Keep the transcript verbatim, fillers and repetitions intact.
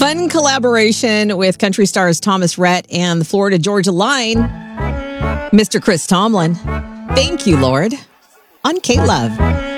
Fun collaboration with country stars Thomas Rhett and the Florida Georgia Line, Mister Chris Tomlin. Thank you, Lord, on K-Love.